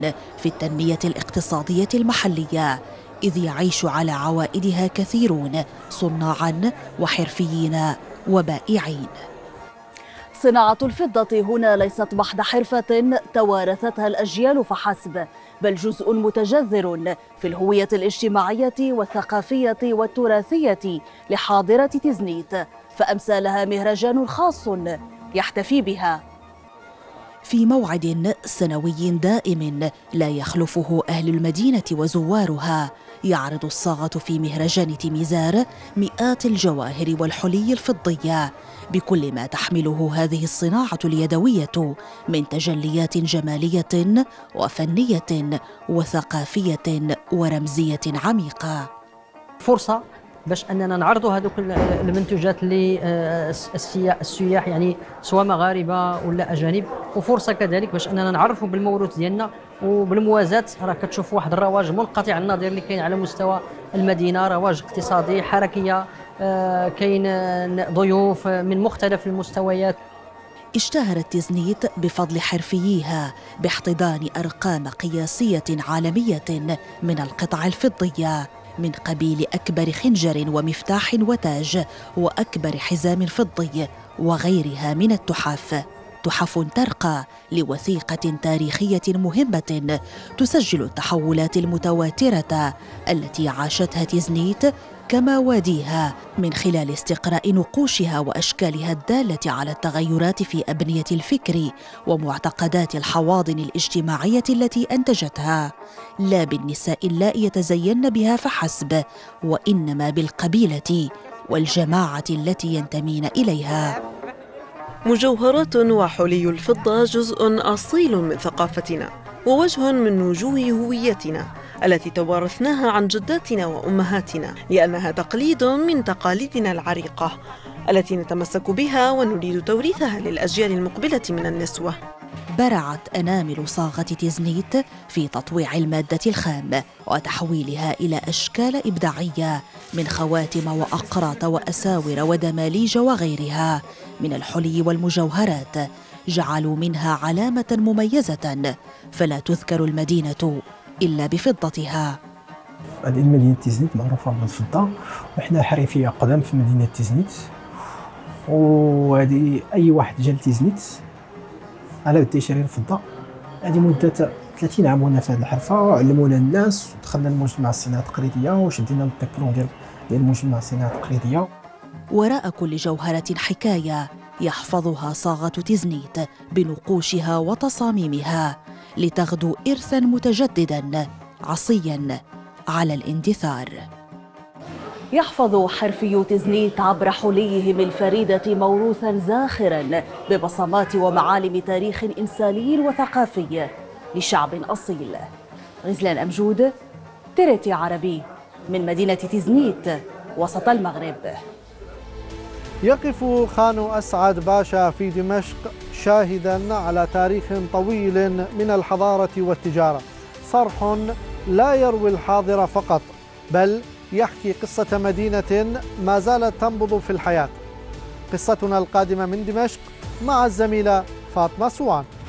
في التنمية الاقتصادية المحلية، إذ يعيش على عوائدها كثيرون صناعاً وحرفيين وبائعين. صناعة الفضة هنا ليست محض حرفة توارثتها الأجيال فحسب، بل جزء متجذر في الهوية الاجتماعية والثقافية والتراثية لحاضرة تيزنيت، فأمسى لها مهرجان خاص يحتفي بها في موعد سنوي دائم لا يخلفه أهل المدينة وزوارها. يعرض الصاغة في مهرجان تيميزار مئات الجواهر والحلي الفضية بكل ما تحمله هذه الصناعة اليدوية من تجليات جمالية وفنية وثقافية ورمزية عميقة. فرصة باش اننا نعرضوا هذوك المنتوجات للسياح، يعني سواء مغاربه ولا اجانب، وفرصه كذلك باش اننا نعرفوا بالموروث ديالنا وبالموازاه. راه كتشوف واحد الرواج منقطع النظير اللي كاين على مستوى المدينه، رواج اقتصادي حركيه، كاين ضيوف من مختلف المستويات. اشتهرت تيزنيت بفضل حرفييها باحتضان أرقام قياسية عالمية من القطع الفضية، من قبيل أكبر خنجر ومفتاح وتاج وأكبر حزام فضي وغيرها من التحف. تحف ترقى لوثيقة تاريخية مهمة تسجل التحولات المتواترة التي عاشتها تيزنيت كمواديها من خلال استقراء نقوشها وأشكالها الدالة على التغيرات في أبنية الفكر ومعتقدات الحواضن الاجتماعية التي أنتجتها، لا بالنساء اللائي يتزين بها فحسب، وإنما بالقبيلة والجماعة التي ينتمين إليها. مجوهرات وحلي الفضة جزء أصيل من ثقافتنا ووجه من وجوه هويتنا التي توارثناها عن جداتنا وأمهاتنا، لأنها تقليد من تقاليدنا العريقة التي نتمسك بها ونريد توريثها للأجيال المقبلة من النسوة. برعت أنامل صاغة تيزنيت في تطويع المادة الخام وتحويلها إلى أشكال إبداعية من خواتم وأقراط وأساور ودماليج وغيرها من الحلي والمجوهرات، جعلوا منها علامة مميزة فلا تذكر المدينة إلا بفضتها. هذه المدينة تيزنيت معروفة بالفضة، وإحنا حرفية قدام في مدينة تيزنيت، وهذه أي واحد جا لتيزنيت على بدا يشري الفضة. هذه مدة 30 عام وانا في هذه الحرفة، وعلمونا الناس ودخلنا المجتمع الصناعة التقليدية وشدينا الدبلوم ديال المجتمع الصناعة التقليدية. وراء كل جوهرة حكاية يحفظها صاغة تيزنيت بنقوشها وتصاميمها لتغدو إرثاً متجدداً عصياً على الاندثار. يحفظ حرفي تيزنيت عبر حليهم الفريدة موروثاً زاخراً ببصمات ومعالم تاريخ إنساني وثقافي لشعب أصيل. غزلان أمجود، تيريتي عربي، من مدينة تيزنيت وسط المغرب. يقف خانو أسعد باشا في دمشق شاهداً على تاريخ طويل من الحضارة والتجارة، صرح لا يروي الحاضر فقط، بل يحكي قصة مدينة ما زالت تنبض في الحياة. قصتنا القادمة من دمشق مع الزميلة فاطمة سوان.